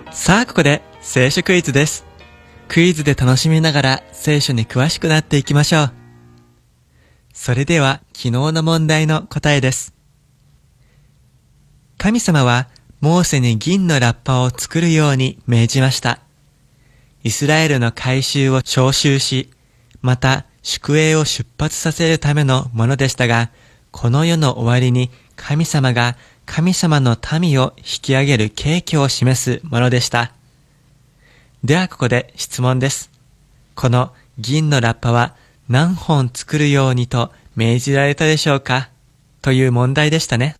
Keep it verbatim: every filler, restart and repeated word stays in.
さあここで聖書クイズです。クイズで楽しみながら聖書に詳しくなっていきましょう。それでは昨日の問題の答えです。神様はモーセに銀のラッパを作るように命じました。イスラエルの改宗を招集し、また宿営を出発させるためのものでしたが、この世の終わりに神様が神様の民を引き上げる景況を示すものでした。ではここで質問です。この銀のラッパは何本作るようにと命じられたでしょうかという問題でしたね。